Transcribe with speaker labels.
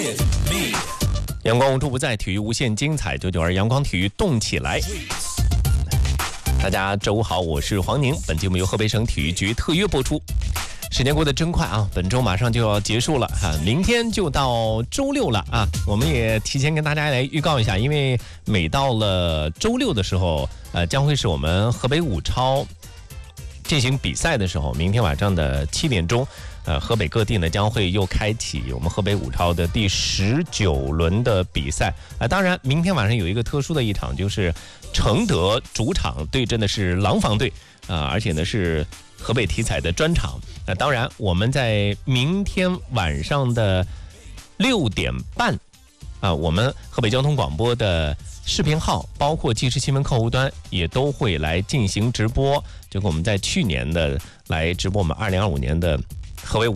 Speaker 1: 阳光无处不在，体育无限精彩，992阳光体育动起来。大家周五好，我是黄宁。本节目由河北省体育局特约播出。时间过得真快啊，本周马上就要结束了哈，明天就到周六了啊。我们也提前跟大家来预告一下，因为每到了周六的时候，将会是我们河北武超进行比赛的时候。明天晚上的7点钟，河北各地呢将会又开启我们河北武超的第19轮的比赛。当然，明天晚上有一个特殊的一场，就是承德主场对阵的是廊坊队而且呢是河北体彩的专场。当然，我们在明天晚上的6点半我们河北交通广播的视频号，包括即时新闻客户端也都会来进行直播，就跟我们在去年的来直播我们2025年的河北